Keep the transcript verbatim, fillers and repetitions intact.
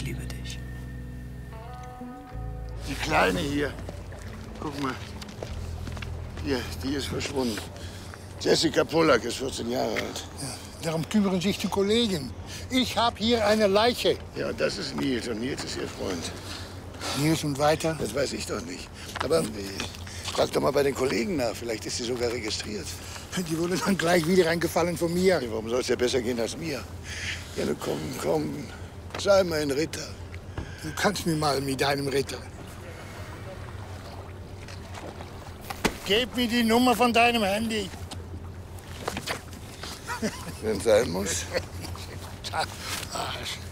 Ich liebe dich. Die Kleine hier. Guck mal. Hier, die ist verschwunden. Jessica Pollack ist vierzehn Jahre alt. Ja, darum kümmern sich die Kollegen. Ich habe hier eine Leiche. Ja, das ist Nils und Nils ist ihr Freund. Nils und weiter? Das weiß ich doch nicht. Aber frag doch mal bei den Kollegen nach. Vielleicht ist sie sogar registriert. Die wurde dann gleich wieder reingefallen von mir. Ja, warum soll es ja besser gehen als mir? Ja, nun komm, komm. Sei mal ein Ritter. Du kannst mir mal mit deinem Ritter. Gib mir die Nummer von deinem Handy. Wenn es sein muss. Arsch.